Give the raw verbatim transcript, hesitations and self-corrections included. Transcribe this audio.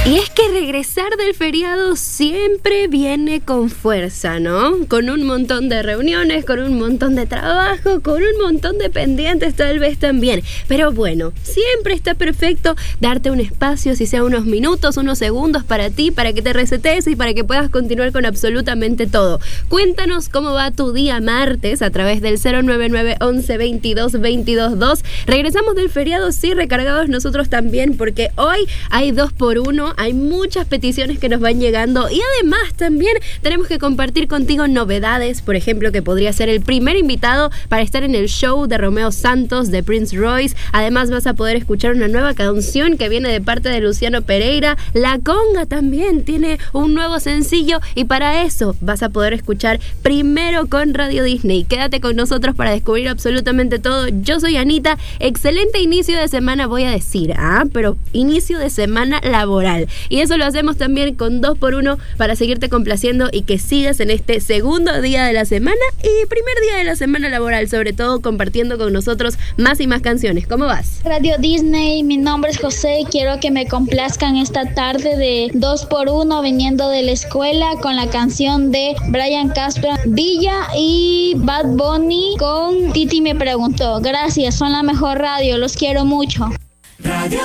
Y es que regresar del feriado siempre viene con fuerza, ¿no? Con un montón de reuniones, con un montón de trabajo, con un montón de pendientes tal vez también. Pero bueno, siempre está perfecto darte un espacio, si sea unos minutos, unos segundos para ti, para que te resetes y para que puedas continuar con absolutamente todo. Cuéntanos cómo va tu día martes a través del cero nueve nueve once veintidós veintidós dos. Regresamos del feriado, sí, recargados nosotros también, porque hoy hay dos por uno. Hay muchas peticiones que nos van llegando y además también tenemos que compartir contigo novedades, por ejemplo, que podría ser el primer invitado para estar en el show de Romeo Santos, de Prince Royce. Además vas a poder escuchar una nueva canción que viene de parte de Luciano Pereira. La Conga también tiene un nuevo sencillo y para eso vas a poder escuchar primero con Radio Disney. Quédate con nosotros para descubrir absolutamente todo. Yo soy Anita. Excelente inicio de semana voy a decir, ah, pero inicio de semana laboral. Y eso lo hacemos también con dos por uno para seguirte complaciendo y que sigas en este segundo día de la semana y primer día de la semana laboral, sobre todo compartiendo con nosotros más y más canciones. ¿Cómo vas? Radio Disney, mi nombre es José y quiero que me complazcan esta tarde de dos por uno viniendo de la escuela con la canción de Brian Casper, Villa y Bad Bunny con Titi me preguntó. Gracias, son la mejor radio, los quiero mucho. Radio